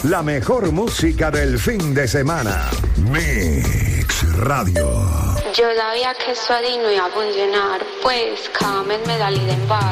La mejor música del fin de semana. Mix Radio. Yo sabía que esto así no iba a funcionar, pues cada mes me salí de embarazo.